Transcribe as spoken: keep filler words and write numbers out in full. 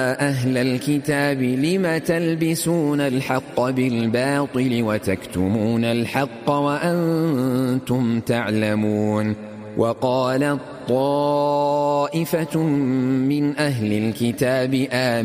أهل الكتاب لم تلبسون الحق بالباطل وتكتمون الحق وأنتم تعلمون. وقالت طائفة من أهل الكتاب آمنوا